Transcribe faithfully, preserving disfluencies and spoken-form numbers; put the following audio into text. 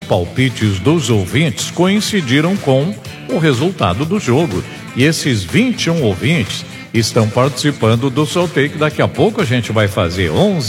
palpites dos ouvintes coincidiram com o resultado do jogo. E esses vinte e um ouvintes estão participando do sorteio que daqui a pouco a gente vai fazer. onze